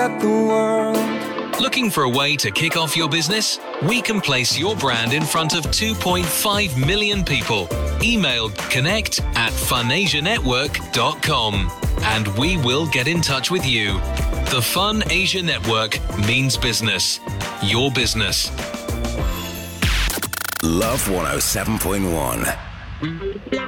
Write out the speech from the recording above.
at the world. Looking for a way to kick off your business? We can place your brand in front of 2.5 million people. Email connect@funasianetwork.com and we will get in touch with you. The Fun Asia Network means business. Your business. Love 107.1.